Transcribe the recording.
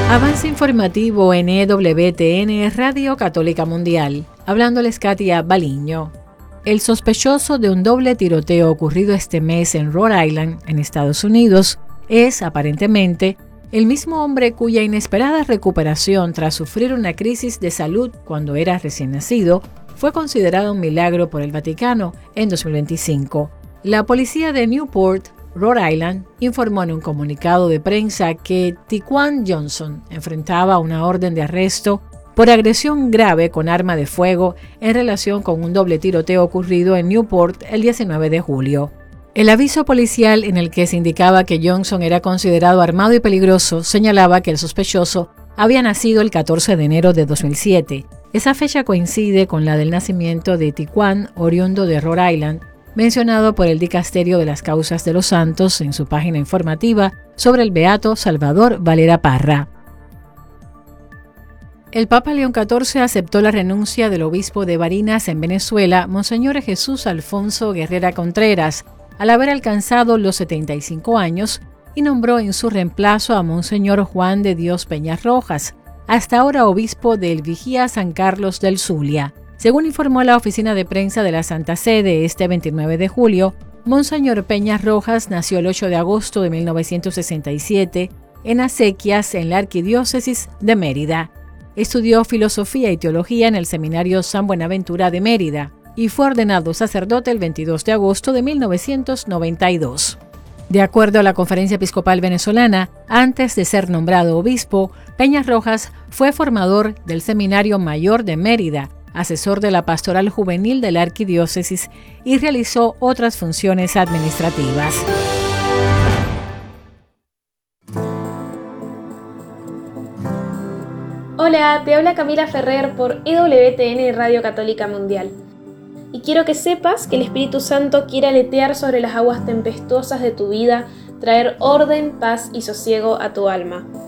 Avance informativo en EWTN, Radio Católica Mundial. Hablándoles Katia Baliño. El sospechoso de un doble tiroteo ocurrido este mes en Rhode Island, en Estados Unidos, es, aparentemente, el mismo hombre cuya inesperada recuperación tras sufrir una crisis de salud cuando era recién nacido fue considerado un milagro por el Vaticano en 2025. La policía de Newport, Rhode Island, informó en un comunicado de prensa que Tyquan Johnson enfrentaba una orden de arresto por agresión grave con arma de fuego en relación con un doble tiroteo ocurrido en Newport el 19 de julio. El aviso policial en el que se indicaba que Johnson era considerado armado y peligroso señalaba que el sospechoso había nacido el 14 de enero de 2007. Esa fecha coincide con la del nacimiento de Tyquan, oriundo de Rhode Island, mencionado por el Dicasterio de las Causas de los Santos en su página informativa sobre el beato Salvador Valera Parra. El Papa León XIV aceptó la renuncia del obispo de Barinas en Venezuela, Monseñor Jesús Alfonso Guerrera Contreras, al haber alcanzado los 75 años, y nombró en su reemplazo a Monseñor Juan de Dios Peñas Rojas, hasta ahora obispo del Vigía San Carlos del Zulia. Según informó la oficina de prensa de la Santa Sede este 29 de julio, Monseñor Peñas Rojas nació el 8 de agosto de 1967 en Acequias, en la Arquidiócesis de Mérida. Estudió filosofía y teología en el Seminario San Buenaventura de Mérida y fue ordenado sacerdote el 22 de agosto de 1992. De acuerdo a la Conferencia Episcopal Venezolana, antes de ser nombrado obispo, Peñas Rojas fue formador del Seminario Mayor de Mérida, asesor de la Pastoral Juvenil de la Arquidiócesis y realizó otras funciones administrativas. Hola, te habla Camila Ferrer por EWTN Radio Católica Mundial. Y quiero que sepas que el Espíritu Santo quiere aletear sobre las aguas tempestuosas de tu vida, traer orden, paz y sosiego a tu alma.